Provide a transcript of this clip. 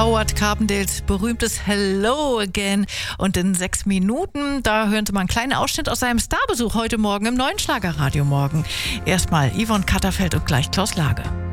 Howard Carpendales berühmtes Hello Again. Und in 6 Minuten, da hören Sie mal einen kleinen Ausschnitt aus seinem Starbesuch heute Morgen im neuen Schlagerradio morgen. Erstmal Yvonne Katterfeld und gleich Klaus Lage.